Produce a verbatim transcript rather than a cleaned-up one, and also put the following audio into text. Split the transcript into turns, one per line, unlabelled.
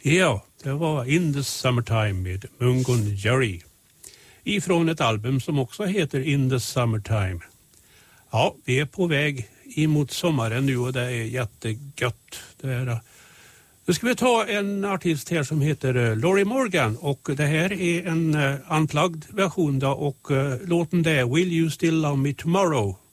Ja, det var In the Summertime med Mungon Jerry. Ifrån ett album som också heter In the Summertime. Ja, vi är på väg emot sommaren nu och det är jättegött. Det är, nu ska vi ta en artist här som heter Lori Morgan och det här är en uh, unplugged version då, och uh, låten där Will You Still Love Me Tomorrow.